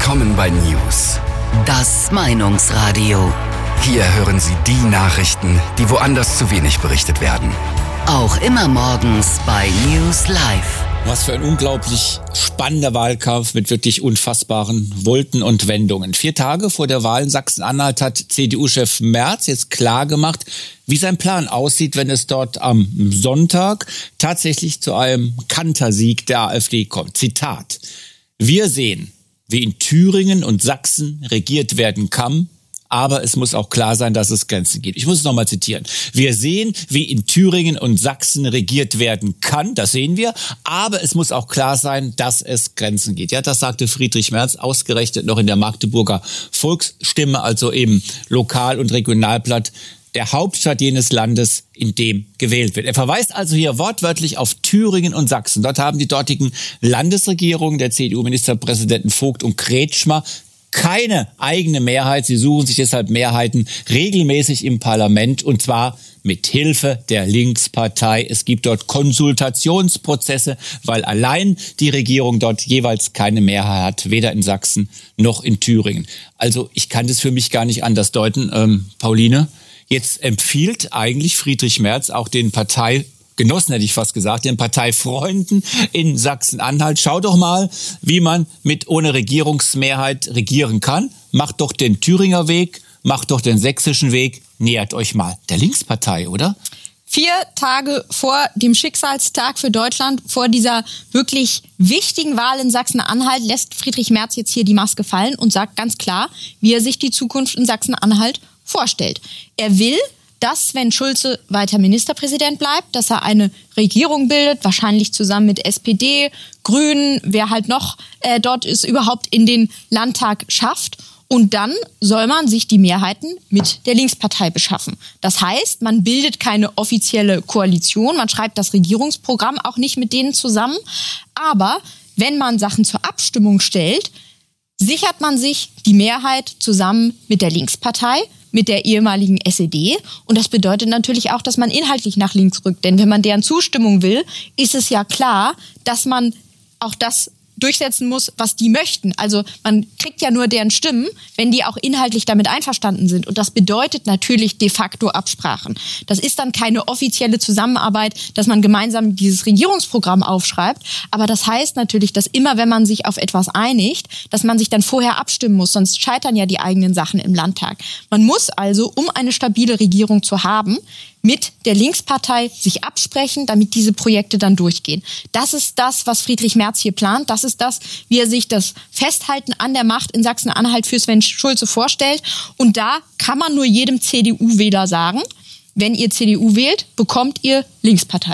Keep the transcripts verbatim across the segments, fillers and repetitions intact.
Willkommen bei News. Das Meinungsradio. Hier hören Sie die Nachrichten, die woanders zu wenig berichtet werden. Auch immer morgens bei News Live. Was für ein unglaublich spannender Wahlkampf mit wirklich unfassbaren Wolten und Wendungen. Vier Tage vor der Wahl in Sachsen-Anhalt hat C D U-Chef Merz jetzt klargemacht, wie sein Plan aussieht, wenn es dort am Sonntag tatsächlich zu einem Kantersieg der AfD kommt. Zitat: Wir sehen, wie in Thüringen und Sachsen regiert werden kann, aber es muss auch klar sein, dass es Grenzen gibt. Ich muss es nochmal zitieren. Wir sehen, wie in Thüringen und Sachsen regiert werden kann, das sehen wir, aber es muss auch klar sein, dass es Grenzen gibt. Ja, das sagte Friedrich Merz ausgerechnet noch in der Magdeburger Volksstimme, also eben Lokal- und Regionalblatt der Hauptstadt jenes Landes, in dem gewählt wird. Er verweist also hier wortwörtlich auf Thüringen und Sachsen. Dort haben die dortigen Landesregierungen der C D U-Ministerpräsidenten Vogt und Kretschmer keine eigene Mehrheit. Sie suchen sich deshalb Mehrheiten regelmäßig im Parlament, und zwar mit Hilfe der Linkspartei. Es gibt dort Konsultationsprozesse, weil allein die Regierung dort jeweils keine Mehrheit hat, weder in Sachsen noch in Thüringen. Also ich kann das für mich gar nicht anders deuten. Ähm, Pauline, jetzt empfiehlt eigentlich Friedrich Merz auch den Parteigenossen, hätte ich fast gesagt, den Parteifreunden in Sachsen-Anhalt: Schau doch mal, wie man mit ohne Regierungsmehrheit regieren kann. Macht doch den Thüringer Weg, macht doch den sächsischen Weg, nähert euch mal der Linkspartei, oder? Vier Tage vor dem Schicksalstag für Deutschland, vor dieser wirklich wichtigen Wahl in Sachsen-Anhalt, lässt Friedrich Merz jetzt hier die Maske fallen und sagt ganz klar, wie er sich die Zukunft in Sachsen-Anhalt vorstellt. Er will, dass Sven Schulze weiter Ministerpräsident bleibt, dass er eine Regierung bildet, wahrscheinlich zusammen mit S P D, Grünen, wer halt noch äh, dort ist, überhaupt in den Landtag schafft. Und dann soll man sich die Mehrheiten mit der Linkspartei beschaffen. Das heißt, man bildet keine offizielle Koalition, man schreibt das Regierungsprogramm auch nicht mit denen zusammen. Aber wenn man Sachen zur Abstimmung stellt, sichert man sich die Mehrheit zusammen mit der Linkspartei, mit der ehemaligen S E D. Und das bedeutet natürlich auch, dass man inhaltlich nach links rückt. Denn wenn man deren Zustimmung will, ist es ja klar, dass man auch das durchsetzen muss, was die möchten. Also man kriegt ja nur deren Stimmen, wenn die auch inhaltlich damit einverstanden sind. Und das bedeutet natürlich de facto Absprachen. Das ist dann keine offizielle Zusammenarbeit, dass man gemeinsam dieses Regierungsprogramm aufschreibt. Aber das heißt natürlich, dass immer, wenn man sich auf etwas einigt, dass man sich dann vorher abstimmen muss. Sonst scheitern ja die eigenen Sachen im Landtag. Man muss also, um eine stabile Regierung zu haben, mit der Linkspartei sich absprechen, damit diese Projekte dann durchgehen. Das ist das, was Friedrich Merz hier plant. Das ist das, wie er sich das Festhalten an der Macht in Sachsen-Anhalt für Sven Schulze vorstellt. Und da kann man nur jedem C D U-Wähler sagen, wenn ihr C D U wählt, bekommt ihr Linkspartei.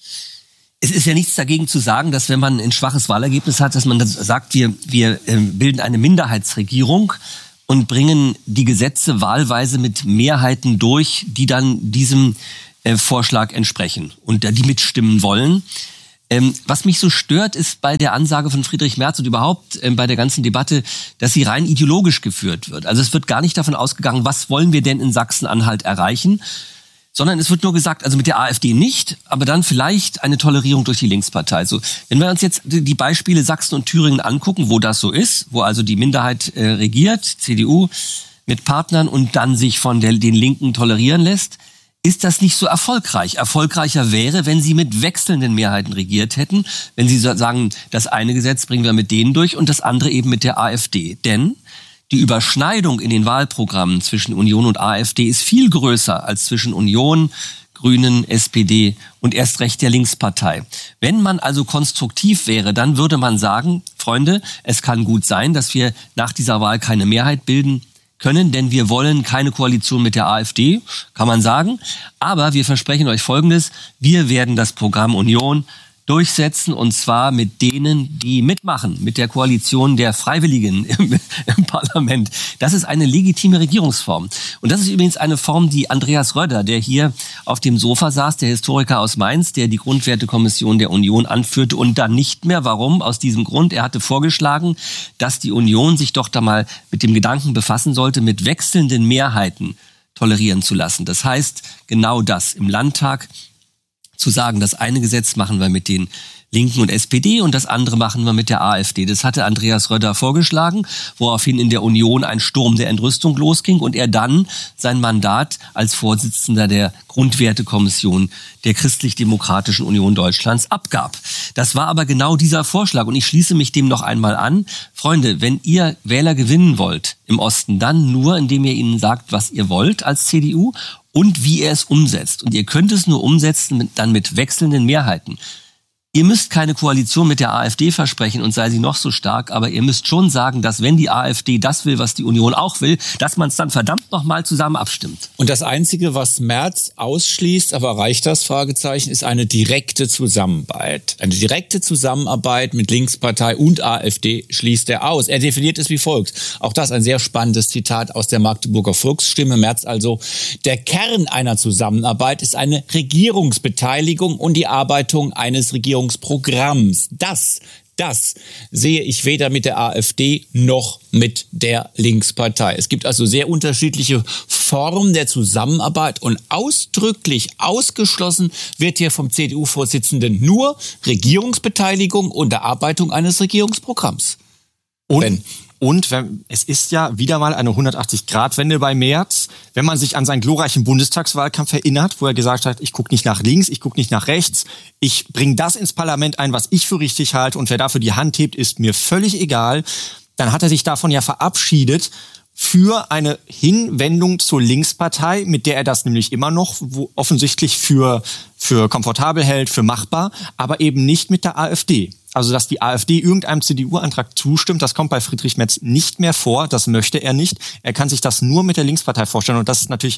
Es ist ja nichts dagegen zu sagen, dass wenn man ein schwaches Wahlergebnis hat, dass man dann sagt, wir, wir äh, bilden eine Minderheitsregierung und bringen die Gesetze wahlweise mit Mehrheiten durch, die dann diesem äh, Vorschlag entsprechen und äh, die mitstimmen wollen. Ähm, was mich so stört, ist bei der Ansage von Friedrich Merz und überhaupt äh, bei der ganzen Debatte, dass sie rein ideologisch geführt wird. Also es wird gar nicht davon ausgegangen, was wollen wir denn in Sachsen-Anhalt erreichen, sondern es wird nur gesagt, also mit der AfD nicht, aber dann vielleicht eine Tolerierung durch die Linkspartei. So, wenn wir uns jetzt die Beispiele Sachsen und Thüringen angucken, wo das so ist, wo also die Minderheit äh, regiert, C D U mit Partnern und dann sich von der, den Linken tolerieren lässt, ist das nicht so erfolgreich. Erfolgreicher wäre, wenn sie mit wechselnden Mehrheiten regiert hätten, wenn sie sagen, das eine Gesetz bringen wir mit denen durch und das andere eben mit der AfD. Denn die Überschneidung in den Wahlprogrammen zwischen Union und AfD ist viel größer als zwischen Union, Grünen, S P D und erst recht der Linkspartei. Wenn man also konstruktiv wäre, dann würde man sagen, Freunde, es kann gut sein, dass wir nach dieser Wahl keine Mehrheit bilden können, denn wir wollen keine Koalition mit der AfD, kann man sagen. Aber wir versprechen euch Folgendes: Wir werden das Programm Union durchsetzen, und zwar mit denen, die mitmachen, mit der Koalition der Freiwilligen im, im Parlament. Das ist eine legitime Regierungsform. Und das ist übrigens eine Form, die Andreas Röder, der hier auf dem Sofa saß, der Historiker aus Mainz, der die Grundwertekommission der Union anführte und dann nicht mehr. Warum? Aus diesem Grund. Er hatte vorgeschlagen, dass die Union sich doch da mal mit dem Gedanken befassen sollte, mit wechselnden Mehrheiten tolerieren zu lassen. Das heißt genau das: Im Landtag zu sagen, das eine Gesetz machen wir mit den Linken und S P D und das andere machen wir mit der AfD. Das hatte Andreas Röder vorgeschlagen, woraufhin in der Union ein Sturm der Entrüstung losging und er dann sein Mandat als Vorsitzender der Grundwertekommission der Christlich-Demokratischen Union Deutschlands abgab. Das war aber genau dieser Vorschlag und ich schließe mich dem noch einmal an. Freunde, wenn ihr Wähler gewinnen wollt im Osten, dann nur, indem ihr ihnen sagt, was ihr wollt als C D U und wie ihr es umsetzt. Und ihr könnt es nur umsetzen mit, dann mit wechselnden Mehrheiten. Ihr müsst keine Koalition mit der AfD versprechen und sei sie noch so stark, aber ihr müsst schon sagen, dass wenn die AfD das will, was die Union auch will, dass man es dann verdammt nochmal zusammen abstimmt. Und das Einzige, was Merz ausschließt, aber reicht das, Fragezeichen, ist eine direkte Zusammenarbeit. Eine direkte Zusammenarbeit mit Linkspartei und AfD schließt er aus. Er definiert es wie folgt. Auch das ein sehr spannendes Zitat aus der Magdeburger Volksstimme. Merz also: Der Kern einer Zusammenarbeit ist eine Regierungsbeteiligung und die Erarbeitung eines Regierungsprogramms. Das, das sehe ich weder mit der AfD noch mit der Linkspartei. Es gibt also sehr unterschiedliche Formen der Zusammenarbeit und ausdrücklich ausgeschlossen wird hier vom C D U-Vorsitzenden nur Regierungsbeteiligung und Erarbeitung eines Regierungsprogramms. Und, Ben. und wenn, es ist ja wieder mal eine hundertachtzig-Grad-Wende bei Merz. Wenn man sich an seinen glorreichen Bundestagswahlkampf erinnert, wo er gesagt hat, ich gucke nicht nach links, ich gucke nicht nach rechts, ich bringe das ins Parlament ein, was ich für richtig halte und wer dafür die Hand hebt, ist mir völlig egal. Dann hat er sich davon ja verabschiedet für eine Hinwendung zur Linkspartei, mit der er das nämlich immer noch wo offensichtlich für, für komfortabel hält, für machbar, aber eben nicht mit der AfD. Also, dass die AfD irgendeinem C D U-Antrag zustimmt, das kommt bei Friedrich Merz nicht mehr vor. Das möchte er nicht. Er kann sich das nur mit der Linkspartei vorstellen. Und das ist natürlich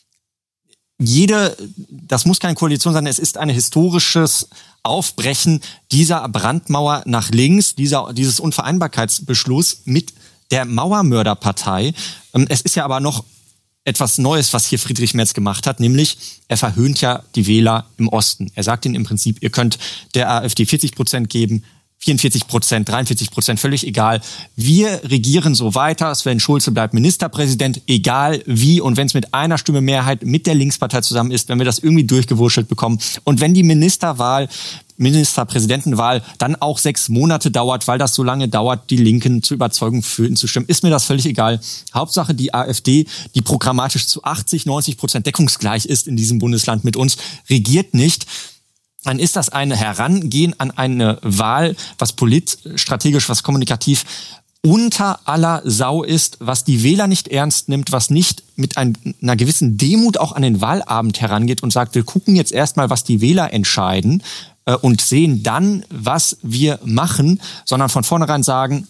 jede, das muss keine Koalition sein, es ist ein historisches Aufbrechen dieser Brandmauer nach links, dieser, dieses Unvereinbarkeitsbeschluss mit der Mauermörderpartei. Es ist ja aber noch etwas Neues, was hier Friedrich Merz gemacht hat, nämlich er verhöhnt ja die Wähler im Osten. Er sagt ihnen im Prinzip, ihr könnt der AfD vierzig Prozent geben, vierundvierzig Prozent, dreiundvierzig Prozent, völlig egal. Wir regieren so weiter, Sven Schulze bleibt Ministerpräsident, egal wie. Und wenn es mit einer Stimme Mehrheit mit der Linkspartei zusammen ist, wenn wir das irgendwie durchgewurschtelt bekommen und wenn die Ministerwahl Ministerpräsidentenwahl dann auch sechs Monate dauert, weil das so lange dauert, die Linken zu überzeugen, für ihn zu stimmen, ist mir das völlig egal. Hauptsache die AfD, die programmatisch zu achtzig, neunzig Prozent deckungsgleich ist in diesem Bundesland mit uns, regiert nicht. Dann ist das ein Herangehen an eine Wahl, was politstrategisch, was kommunikativ unter aller Sau ist, was die Wähler nicht ernst nimmt, was nicht mit einer gewissen Demut auch an den Wahlabend herangeht und sagt, wir gucken jetzt erstmal, was die Wähler entscheiden, und sehen dann, was wir machen, sondern von vornherein sagen,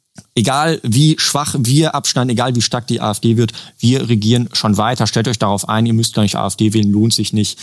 egal wie schwach wir abschneiden, egal wie stark die AfD wird, wir regieren schon weiter. Stellt euch darauf ein, ihr müsst gar nicht AfD wählen, lohnt sich nicht.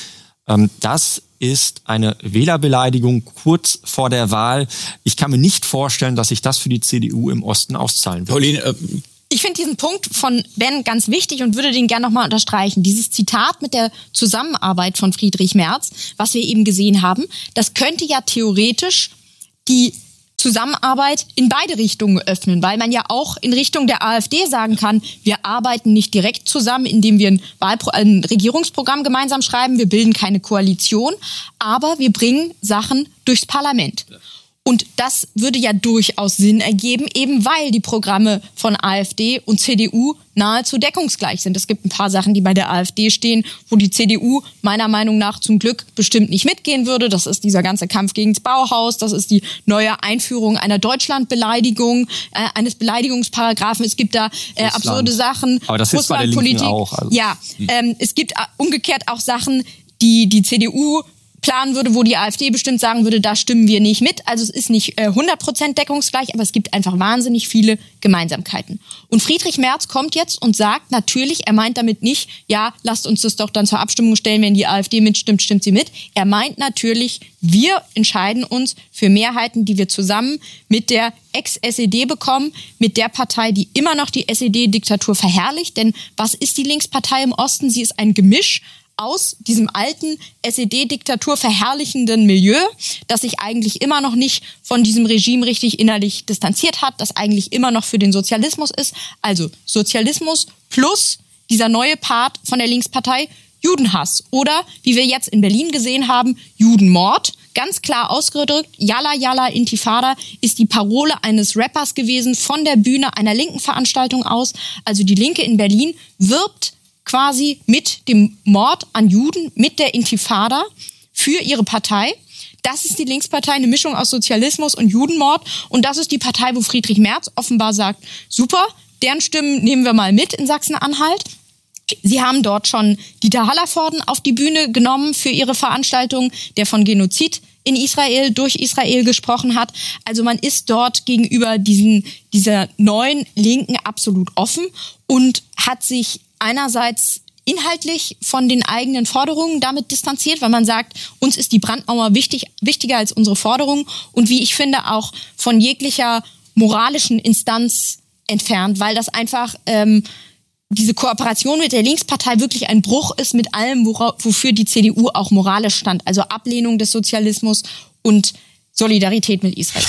Das ist eine Wählerbeleidigung kurz vor der Wahl. Ich kann mir nicht vorstellen, dass sich das für die C D U im Osten auszahlen wird. Pauline, äh Ich finde diesen Punkt von Ben ganz wichtig und würde den gerne nochmal unterstreichen. Dieses Zitat mit der Zusammenarbeit von Friedrich Merz, was wir eben gesehen haben, das könnte ja theoretisch die Zusammenarbeit in beide Richtungen öffnen, weil man ja auch in Richtung der AfD sagen kann, wir arbeiten nicht direkt zusammen, indem wir ein, Wahlpro- ein Regierungsprogramm gemeinsam schreiben, wir bilden keine Koalition, aber wir bringen Sachen durchs Parlament. Und das würde ja durchaus Sinn ergeben, eben weil die Programme von AfD und C D U nahezu deckungsgleich sind. Es gibt ein paar Sachen, die bei der AfD stehen, wo die C D U meiner Meinung nach zum Glück bestimmt nicht mitgehen würde. Das ist dieser ganze Kampf gegen das Bauhaus, das ist die neue Einführung einer Deutschlandbeleidigung, äh, eines Beleidigungsparagraphen. Es gibt da äh, absurde Sachen. Aber das ist bei der Linken auch. Also. Ja, ähm, es gibt umgekehrt auch Sachen, die die C D U planen würde, wo die AfD bestimmt sagen würde, da stimmen wir nicht mit. Also es ist nicht äh, hundert Prozent deckungsgleich, aber es gibt einfach wahnsinnig viele Gemeinsamkeiten. Und Friedrich Merz kommt jetzt und sagt natürlich, er meint damit nicht, ja, lasst uns das doch dann zur Abstimmung stellen, wenn die AfD mitstimmt, stimmt sie mit. Er meint natürlich, wir entscheiden uns für Mehrheiten, die wir zusammen mit der Ex-S E D bekommen, mit der Partei, die immer noch die S E D-Diktatur verherrlicht. Denn was ist die Linkspartei im Osten? Sie ist ein Gemisch aus diesem alten S E D-Diktatur verherrlichenden Milieu, das sich eigentlich immer noch nicht von diesem Regime richtig innerlich distanziert hat, das eigentlich immer noch für den Sozialismus ist. Also Sozialismus plus dieser neue Part von der Linkspartei, Judenhass. Oder, wie wir jetzt in Berlin gesehen haben, Judenmord. Ganz klar ausgedrückt, Yalla Yalla Intifada ist die Parole eines Rappers gewesen von der Bühne einer linken Veranstaltung aus. Also die Linke in Berlin wirbt quasi mit dem Mord an Juden, mit der Intifada für ihre Partei. Das ist die Linkspartei, eine Mischung aus Sozialismus und Judenmord. Und das ist die Partei, wo Friedrich Merz offenbar sagt, super, deren Stimmen nehmen wir mal mit in Sachsen-Anhalt. Sie haben dort schon Dieter Hallervorden auf die Bühne genommen für ihre Veranstaltung, der von Genozid in Israel, durch Israel gesprochen hat. Also man ist dort gegenüber diesen, dieser neuen Linken absolut offen und hat sich einerseits inhaltlich von den eigenen Forderungen damit distanziert, weil man sagt, uns ist die Brandmauer wichtig, wichtiger als unsere Forderungen und wie ich finde auch von jeglicher moralischen Instanz entfernt, weil das einfach ähm, diese Kooperation mit der Linkspartei wirklich ein Bruch ist mit allem, wora, wofür die C D U auch moralisch stand. Also Ablehnung des Sozialismus und Solidarität mit Israel.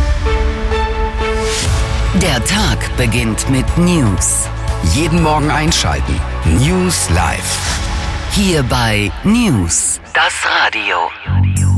Der Tag beginnt mit News. Jeden Morgen einschalten. News Live. Hier bei News, das Radio.